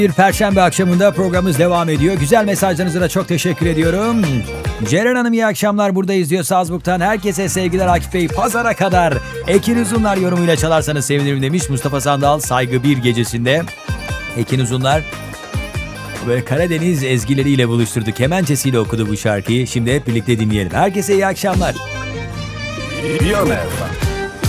Bir perşembe akşamında programımız devam ediyor. Güzel mesajlarınıza da çok teşekkür ediyorum. Ceren Hanım iyi akşamlar, buradayız diyor Salzburg'tan. Herkese sevgiler Akif Bey. Pazara kadar Ekin Uzunlar yorumuyla çalarsanız sevinirim demiş Mustafa Sandal Saygı Bir gecesinde. Ekin Uzunlar böyle Karadeniz ezgileriyle buluşturdu. Kemençesiyle okudu bu şarkıyı. Şimdi hep birlikte dinleyelim. Herkese iyi akşamlar. Io Nerva.